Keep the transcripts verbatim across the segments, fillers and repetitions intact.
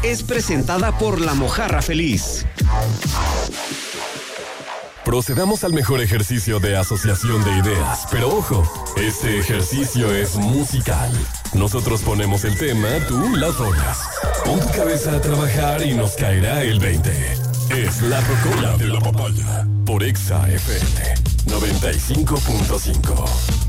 es presentada por La Mojarra Feliz. Procedamos al mejor ejercicio de asociación de ideas, pero ojo, este ejercicio es musical. Nosotros ponemos el tema, tú las rolas. Pon tu cabeza a trabajar y nos caerá el veinte. Es La Rocola de la Papaya, por Exa F M noventa y cinco punto cinco.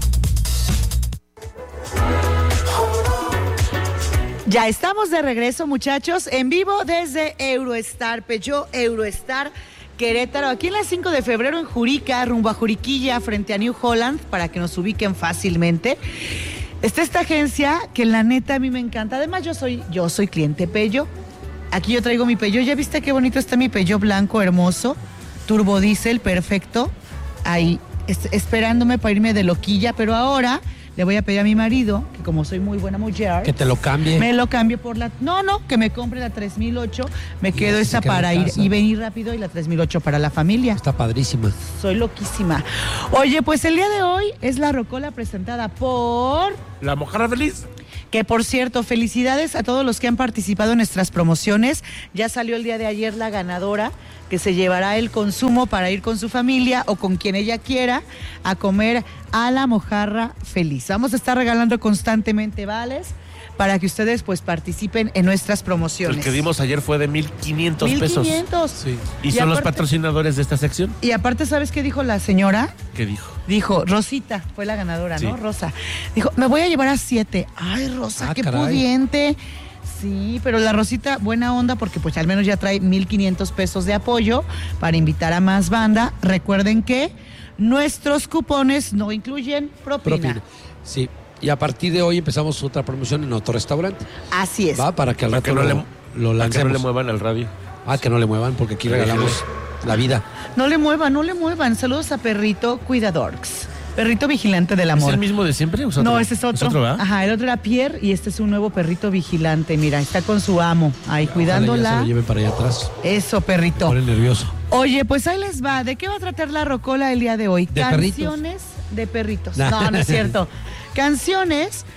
Ya estamos de regreso, muchachos, en vivo desde Eurostar, Peugeot Eurostar Querétaro, aquí en la cinco de febrero en Jurica, rumbo a Juriquilla, frente a New Holland, para que nos ubiquen fácilmente. Está esta agencia que la neta a mí me encanta. Además, yo soy, yo soy cliente Peugeot. Aquí yo traigo mi Peugeot. ¿Ya viste qué bonito está mi Peugeot blanco, hermoso? Turbo diésel, perfecto. Ahí, es, esperándome para irme de loquilla, pero ahora le voy a pedir a mi marido, que como soy muy buena mujer, que te lo cambie. Me lo cambie por la... No, no, que me compre la tres mil ocho, me quedo esa para ir y venir rápido, y la tres mil ocho para la familia. Está padrísima. Soy loquísima. Oye, pues el día de hoy es la Rocola presentada por... La Mojarra Feliz. Que por cierto, felicidades a todos los que han participado en nuestras promociones. Ya salió el día de ayer la ganadora, que se llevará el consumo para ir con su familia o con quien ella quiera a comer a La Mojarra Feliz. Vamos a estar regalando constantemente vales para que ustedes pues participen en nuestras promociones. El que dimos ayer fue de mil quinientos pesos. mil quinientos. Sí. ¿Y, y son aparte, los patrocinadores de esta sección? Y aparte, ¿sabes qué dijo la señora? ¿Qué dijo? Dijo, Rosita, fue la ganadora, sí. ¿no? Rosa. Dijo, me voy a llevar a siete. Ay, Rosa, ah, qué caray. Pudiente. Sí, pero la Rosita, buena onda, porque pues al menos ya trae mil quinientos pesos de apoyo para invitar a más banda. Recuerden que nuestros cupones no incluyen propina. propina. Sí, y a partir de hoy empezamos otra promoción en otro restaurante. Así es. Va, para que al para rato que no lo, le, lo lancemos. Para que no le muevan al radio. Ah, que no le muevan, porque aquí regalamos la vida. No le muevan, no le muevan. Saludos a Perrito Cuidadorx. Perrito vigilante del amor. ¿Es el mismo de siempre? ¿O es otro? No, ese es otro. ¿Es otro, ¿verdad? Ajá, el otro era Pierre y este es un nuevo perrito vigilante. Mira, está con su amo ahí, ojalá cuidándola. Ya se lo lleven para allá atrás. Eso, perrito. Me pone nervioso. Oye, pues ahí les va. ¿De qué va a tratar la Rocola el día de hoy? De Canciones perritos. de perritos. No, no es cierto. Canciones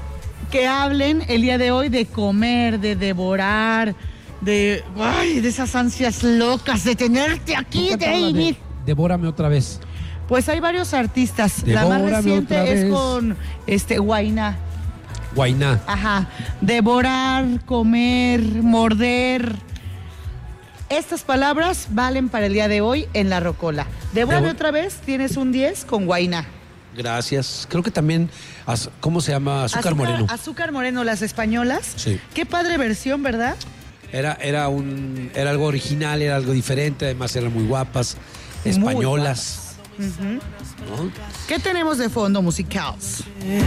que hablen el día de hoy de comer, de devorar, de, ay, de esas ansias locas de tenerte aquí, David. De, devórame otra vez. Pues hay varios artistas. Devórame, la más reciente es vez. con este Guainá. Guainá. Ajá. Devorar, comer, morder. Estas palabras valen para el día de hoy en la Rocola. Devórame Devo... otra vez, tienes un diez con Guainá. Gracias. Creo que también, ¿cómo se llama? Azúcar, azúcar Moreno. Azúcar Moreno, las españolas. Sí. Qué padre versión, ¿verdad? Era, era, un, era algo original, era algo diferente, además eran muy guapas, españolas. Muy guapas. Uh-huh. ¿No? ¿Qué tenemos de fondo musical?